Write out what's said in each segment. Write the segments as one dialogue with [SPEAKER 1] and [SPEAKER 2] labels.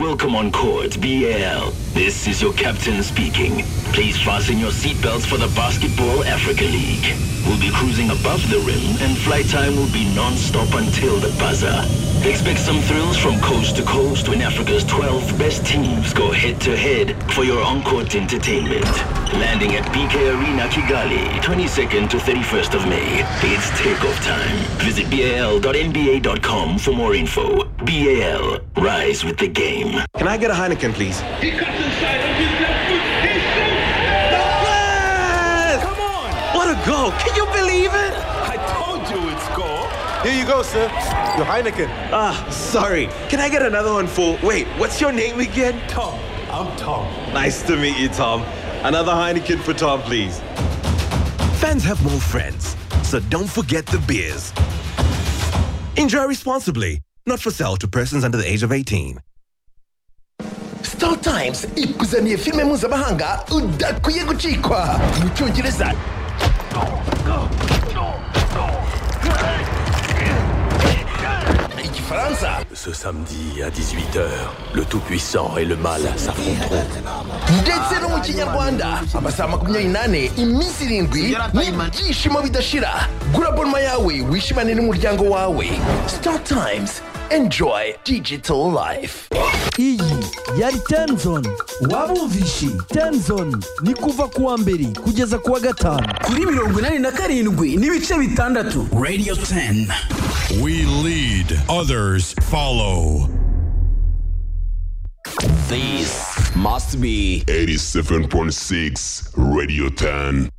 [SPEAKER 1] welcome on court, BAL. This is your captain speaking. Please fasten your seatbelts for the Basketball Africa League. We'll be cruising above the rim and flight time will be non-stop until the buzzer. Expect some thrills from coast to coast when Africa's 12 best teams go head-to-head for your on-court entertainment. Landing at BK Arena Kigali, 22nd to 31st of May. It's takeoff time. Visit bal.nba.com for more info. BAL, rise with the game.
[SPEAKER 2] Can I get a Heineken, please?
[SPEAKER 3] He cuts inside with his left foot. He shoots.
[SPEAKER 2] Yes!
[SPEAKER 3] Come on!
[SPEAKER 2] What a goal! Can you believe it?
[SPEAKER 3] I told you it's goal.
[SPEAKER 4] Here you go, sir. Your Heineken.
[SPEAKER 2] Sorry. Can I get another one for... Wait, what's your name again?
[SPEAKER 3] Tom. I'm Tom.
[SPEAKER 2] Nice to meet you, Tom. Another Heineken for Tom, please.
[SPEAKER 5] Fans have more friends, so don't forget the beers. Enjoy responsibly. Not for sale to persons under the age of 18.
[SPEAKER 6] Star Times ikuzaniye filime mpuzamahanga udakwiye gucikwa mu Cyongereza. Igifaransa.
[SPEAKER 7] Ce samedi à 18h, le Tout-Puissant et le Mal s'affronteront.
[SPEAKER 6] Ndetse no mu Kinyarwanda amasaha 28 iminsi 7 n'ibyishimo bidashira. Gura abonema yawe wishimane n'umuryango wawe. Star Times. Enjoy digital life.
[SPEAKER 8] Iyi yari Tenzone. Wabumvishe Tenzone ni kuva kuwa mbere kugeza kuwa gatanu kuri 87 n'ibice bitandatu.
[SPEAKER 9] Radio 10. We lead, others follow.
[SPEAKER 7] This must be
[SPEAKER 10] 87.6 Radio 10.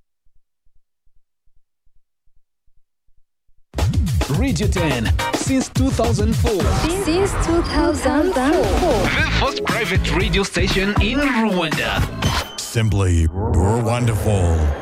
[SPEAKER 9] Radio 10 since 2004.
[SPEAKER 11] Since 2004.
[SPEAKER 9] The first private radio station in Rwanda. Simply wonderful.